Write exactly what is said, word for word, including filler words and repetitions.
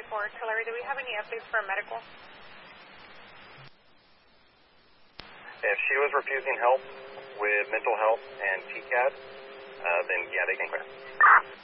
for artillery. Do we have any updates for medical? If she was refusing help with mental health and T C A D, uh, then yeah, they can clear.